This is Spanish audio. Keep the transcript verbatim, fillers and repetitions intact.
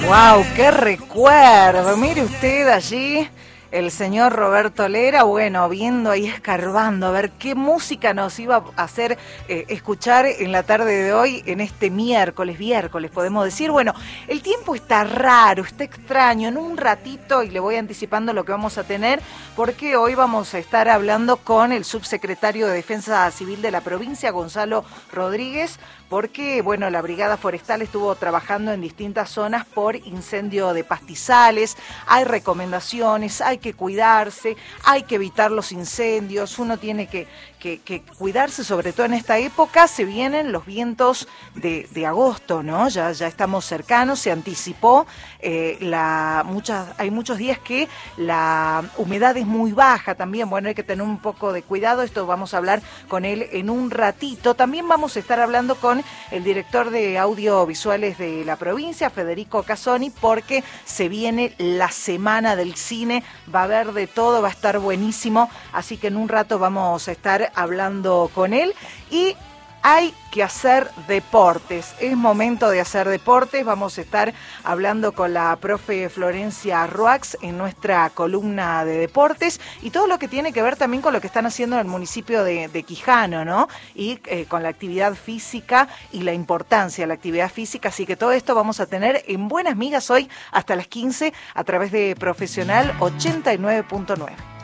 ¡Wow! ¡Qué recuerdo! Mire usted allí, el señor Roberto Lera, bueno, viendo ahí, escarbando, a ver qué música nos iba a hacer eh, escuchar en la tarde de hoy, en este miércoles, miércoles, podemos decir. Bueno, el tiempo está raro, está extraño, en un ratito, y le voy anticipando lo que vamos a tener, porque hoy vamos a estar hablando con el subsecretario de Defensa Civil de la provincia, Gonzalo Rodríguez, porque, bueno, la Brigada Forestal estuvo trabajando en distintas zonas por incendio de pastizales, hay recomendaciones, hay que cuidarse, hay que evitar los incendios, uno tiene que, que, que cuidarse, sobre todo en esta época. Se vienen los vientos de, de agosto, ¿no? Ya, ya estamos cercanos, se anticipó, eh, la, muchas, hay muchos días que la humedad es muy baja también, bueno, hay que tener un poco de cuidado, esto vamos a hablar con él en un ratito. También vamos a estar hablando con el director de audiovisuales de la provincia, Federico Casoni, porque se viene la semana del cine, va a haber de todo, va a estar buenísimo, así que en un rato vamos a estar hablando con él. Y hay que hacer deportes, es momento de hacer deportes. Vamos a estar hablando con la profe Florencia Roax en nuestra columna de deportes y todo lo que tiene que ver también con lo que están haciendo en el municipio de, de Quijano, ¿no? Y eh, con la actividad física y la importancia de la actividad física. Así que todo esto vamos a tener en Buenas Migas hoy hasta las quince a través de Profesional ochenta y nueve punto nueve.